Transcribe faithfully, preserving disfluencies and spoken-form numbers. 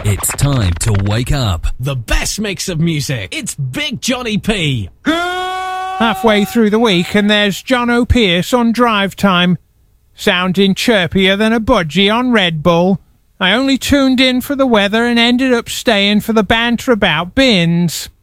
It's time to wake up. The best mix of music. It's Big Johnny P. Halfway through the week and there's John O'Pearce on Drive Time, sounding chirpier than a budgie on Red Bull. I only tuned in for the weather and ended up staying for the banter about bins.